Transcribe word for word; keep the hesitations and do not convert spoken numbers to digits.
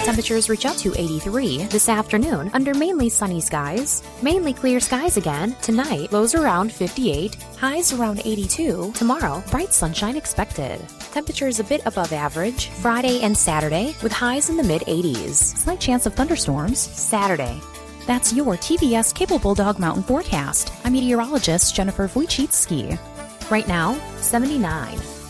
temperatures reach up to eighty-three this afternoon under mainly sunny skies. Mainly clear skies again. Tonight, lows around fifty-eight, highs around eighty-two. Tomorrow, bright sunshine expected. Temperatures a bit above average Friday and Saturday with highs in the mid eighties. Slight chance of thunderstorms Saturday. That's your T V S Cable Bulldog Mountain Forecast. I'm meteorologist Jennifer Wojcicki. Right now, seventy-nine.